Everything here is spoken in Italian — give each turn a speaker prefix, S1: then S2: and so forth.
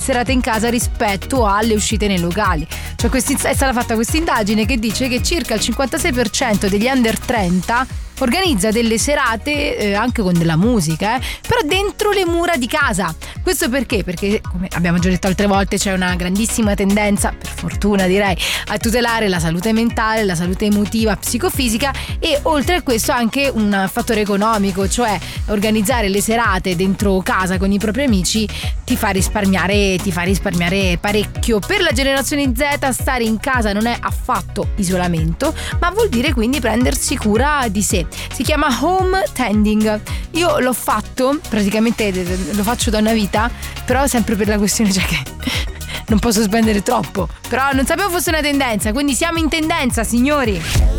S1: serate in casa rispetto alle uscite nei locali. Cioè è stata fatta questa indagine che dice che circa il 56% degli under 30 organizza delle serate anche con della musica, però dentro le mura di casa. Questo perché? Perché, come abbiamo già detto altre volte, c'è una grandissima tendenza, per fortuna direi, a tutelare la salute mentale, la salute emotiva, psicofisica, e oltre a questo anche un fattore economico, cioè organizzare le serate dentro casa con i propri amici ti fa risparmiare parecchio. Per la generazione Z stare in casa non è affatto isolamento, ma vuol dire quindi prendersi cura di sé. Si chiama home tending. Io l'ho fatto, praticamente lo faccio da una vita, però sempre per la questione, cioè che non posso spendere troppo. Però non sapevo fosse una tendenza, quindi siamo in tendenza, signori.